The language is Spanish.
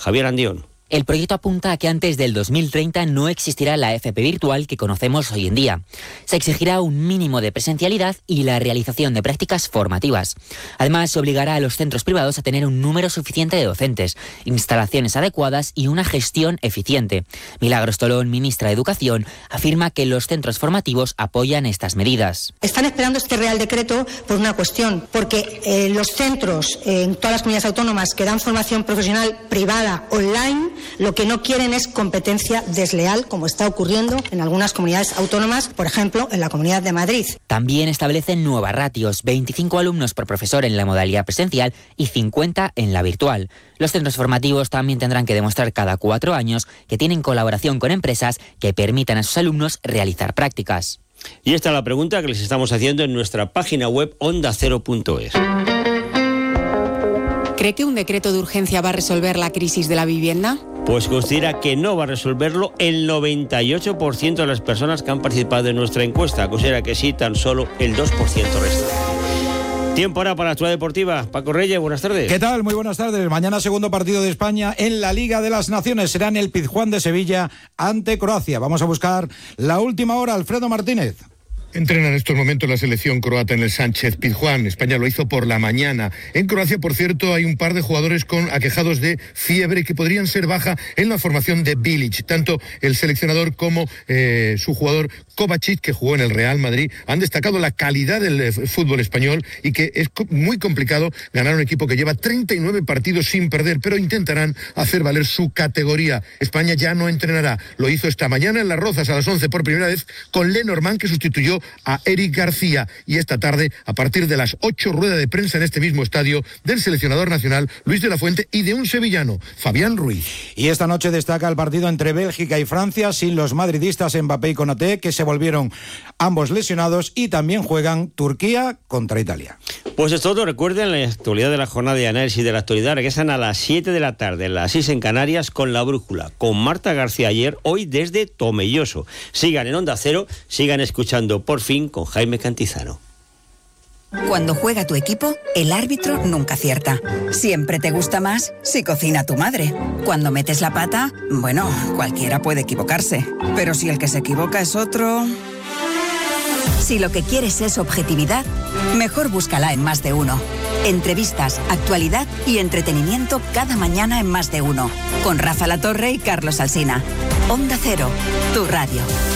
Javier Andión. El proyecto apunta a que antes del 2030 no existirá la FP virtual que conocemos hoy en día. Se exigirá un mínimo de presencialidad y la realización de prácticas formativas. Además, se obligará a los centros privados a tener un número suficiente de docentes, instalaciones adecuadas y una gestión eficiente. Milagros Tolón, ministra de Educación, afirma que los centros formativos apoyan estas medidas. Están esperando este Real Decreto por una cuestión, porque los centros en todas las comunidades autónomas que dan formación profesional privada online, lo que no quieren es competencia desleal, como está ocurriendo en algunas comunidades autónomas, por ejemplo, en la Comunidad de Madrid. También establecen nuevas ratios, 25 alumnos por profesor en la modalidad presencial y 50 en la virtual. Los centros formativos también tendrán que demostrar cada 4 años que tienen colaboración con empresas que permitan a sus alumnos realizar prácticas. Y esta es la pregunta que les estamos haciendo en nuestra página web ondacero.es. ¿Cree que un decreto de urgencia va a resolver la crisis de la vivienda? Pues considera que no va a resolverlo el 98% de las personas que han participado en nuestra encuesta. Considera que sí, tan solo el 2% resta. Tiempo ahora para la actualidad deportiva. Paco Reyes, buenas tardes. ¿Qué tal? Muy buenas tardes. Mañana segundo partido de España en la Liga de las Naciones. Será en el Pizjuán de Sevilla ante Croacia. Vamos a buscar la última hora. Alfredo Martínez. Entrena en estos momentos la selección croata en el Sánchez Pizjuán. España lo hizo por la mañana. En Croacia, por cierto, hay un par de jugadores aquejados de fiebre que podrían ser baja en la formación de Bilic. Tanto el seleccionador como su jugador Kovacic, que jugó en el Real Madrid, han destacado la calidad del fútbol español y que es muy complicado ganar un equipo que lleva 39 partidos sin perder, pero intentarán hacer valer su categoría. España ya no entrenará. Lo hizo esta mañana en Las Rozas a las 11 por primera vez con Lenormand, que sustituyó a Eric García, y esta tarde a partir de las 8 rueda de prensa en este mismo estadio del seleccionador nacional Luis de la Fuente y de un sevillano, Fabián Ruiz. Y esta noche destaca el partido entre Bélgica y Francia sin los madridistas Mbappé y Konaté, que se volvieron ambos lesionados, y también juegan Turquía contra Italia. Pues es todo. Recuerden la actualidad de la jornada de análisis de la actualidad. Regresan a las 7 de la tarde, a las 6 en Canarias, con La Brújula, con Marta García Ayer, hoy desde Tomelloso. Sigan en Onda Cero, sigan escuchando Por Fin con Jaime Cantizano. Cuando juega tu equipo, el árbitro nunca acierta. Siempre te gusta más si cocina tu madre. Cuando metes la pata, bueno, cualquiera puede equivocarse. Pero si el que se equivoca es otro... Si lo que quieres es objetividad, mejor búscala en Más de Uno. Entrevistas, actualidad y entretenimiento cada mañana en Más de Uno. Con Rafa Latorre y Carlos Alsina. Onda Cero, tu radio.